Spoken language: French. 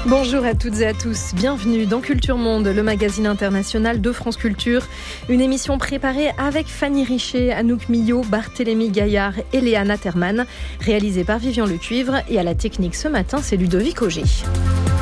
Bonjour à toutes et à tous, bienvenue dans Culture Monde, le magazine international de France Culture. Une émission préparée avec Fanny Richet, Anouk Millot, Barthélémy Gaillard et Léana Terman, réalisée par Vivian Lecuivre, et à la technique ce matin, c'est Ludovic Auger.